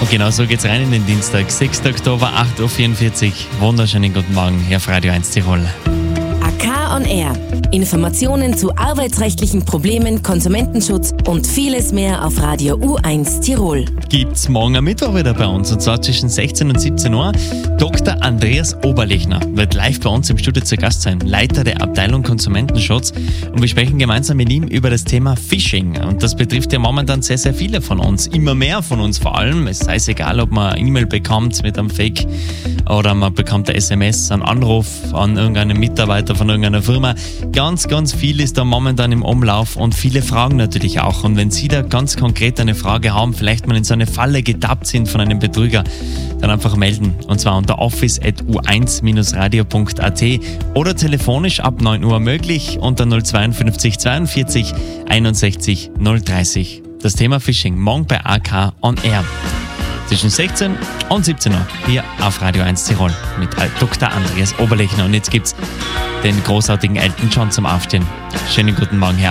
Genau so geht's rein in den Dienstag, 6. Oktober, 8.44 Uhr. Wunderschönen guten Morgen hier auf Radio 1 Tirol. AK on Air. Informationen zu arbeitsrechtlichen Problemen, Konsumentenschutz und vieles mehr auf Radio U1 Tirol. Gibt's morgen am Mittwoch wieder bei uns, und zwar zwischen 16 und 17 Uhr. Dr. Andreas Oberlechner wird live bei uns im Studio zu Gast sein, Leiter der Abteilung Konsumentenschutz. Und wir sprechen gemeinsam mit ihm über das Thema Phishing. Und das betrifft ja momentan sehr, sehr viele von uns. Immer mehr von uns vor allem. Es sei egal, ob man eine E-Mail bekommt mit einem Fake oder man bekommt eine SMS, einen Anruf an irgendeinen Mitarbeiter von irgendeiner Firma. Ganz, ganz viel ist da momentan im Umlauf und viele Fragen natürlich auch. Und wenn Sie da ganz konkret eine Frage haben, vielleicht mal in so eine Falle getappt sind von einem Betrüger, dann einfach melden. Und zwar unter office@u1-radio.at oder telefonisch ab 9 Uhr möglich unter 052 42 61 030. Das Thema Phishing morgen bei AK on Air. Zwischen 16 und 17 Uhr hier auf Radio 1 Tirol mit Dr. Andreas Oberlechner. Und jetzt gibt's den großartigen Elton John zum Aufstehen. Schönen guten Morgen, Herr.